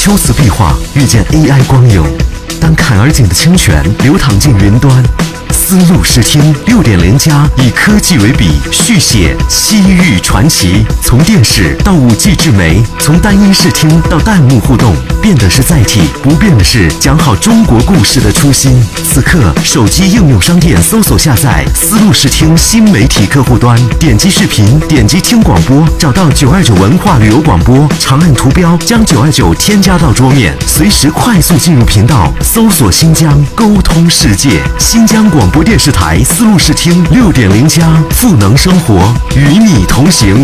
修辞壁画遇见 AI 光影，当坎而井的清泉流淌进云端。丝路视听6.0+以科技为笔，续写西域传奇。从电视到5G 智媒，从单音视听到弹幕互动，变的是载体，不变的是讲好中国故事的初心。此刻，手机应用商店搜索下载丝路视听新媒体客户端，点击视频，点击听广播，找到929文化旅游广播，长按图标将929添加到桌面，随时快速进入频道，搜索新疆，沟通世界。新疆广播电视台丝路视听6.0+，赋能生活，与你同行。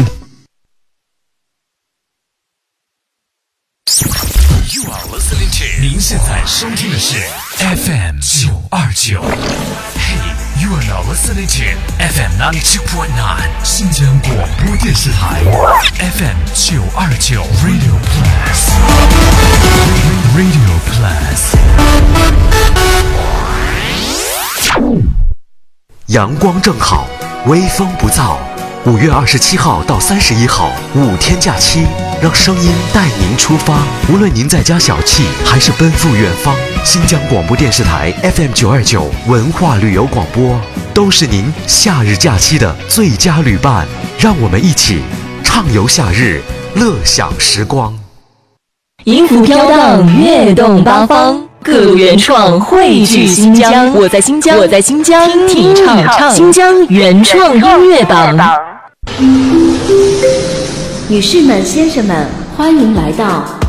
You are listening to， 您现在收听的是 FM 929。Hey, you are now listening to FM 92.9， 新疆广播电视台 FM 929 Radio Plus。Radio Plus。 阳光正好，微风不燥。5月27号到31号5天假期，让声音带您出发。无论您在家小憩，还是奔赴远方，新疆广播电视台 FM 929文化旅游广播，都是您夏日假期的最佳旅伴。让我们一起畅游夏日，乐享时光。 音符飘荡，跃动八方。各路原创汇聚新疆，我在新疆，听你唱，新疆原创音乐榜。 女士们、先生们，欢迎来到